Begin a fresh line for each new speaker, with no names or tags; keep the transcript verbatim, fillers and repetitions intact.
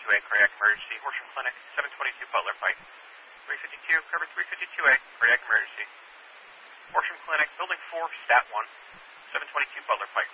fifty-two A, cardiac emergency. Horsham Clinic, seven twenty-two Butler Pike. three fifty-two, cover three fifty-two A, cardiac emergency. Horsham Clinic, building four, stat one, seven twenty-two Butler Pike.